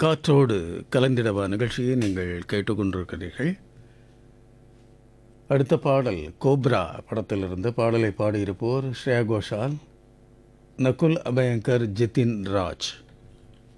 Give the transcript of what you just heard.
காற்றோடு கலந்திடவா நிகழ்ச்சியை நீங்கள் கேட்டுக்கொண்டிருக்கிறீர்கள். அடுத்த பாடல் கோப்ரா படத்திலிருந்து. பாடலை பாடியிருப்போர் ஸ்ரேயா கோஷால், நகுல் அபயங்கர், ஜிதின் ராஜ்.